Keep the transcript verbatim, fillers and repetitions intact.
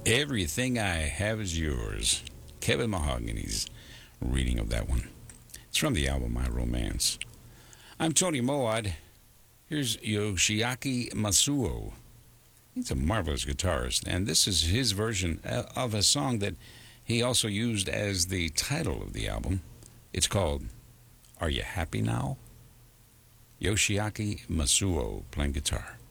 Everything I Have Is Yours. Kevin Mahogany's reading of that one. It's from the album My Romance. I'm Tony Moad. Here's Yoshiaki Masuo. He's a marvelous guitarist, and this is his version of a song that he also used as the title of the album. It's called Are You Happy Now? Yoshiaki Masuo playing guitar.